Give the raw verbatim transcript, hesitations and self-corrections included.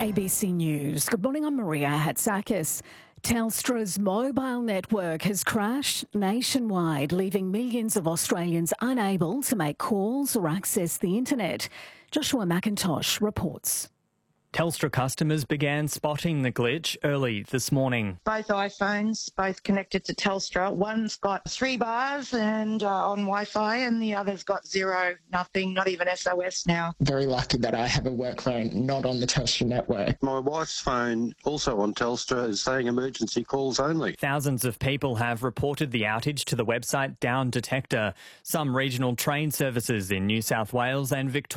A B C News. Good morning, I'm Maria Hatzakis. Telstra's mobile network has crashed nationwide, leaving millions of Australians unable to make calls or access the internet. Joshua McIntosh reports. Telstra customers began spotting the glitch early this morning. Both iPhones, both connected to Telstra. One's got three bars and uh, on Wi-Fi, and the other's got zero, nothing, not even S O S now. Very lucky that I have a work phone not on the Telstra network. My wife's phone, also on Telstra, is saying emergency calls only. Thousands of people have reported the outage to the website Down Detector. Some regional train services in New South Wales and Victoria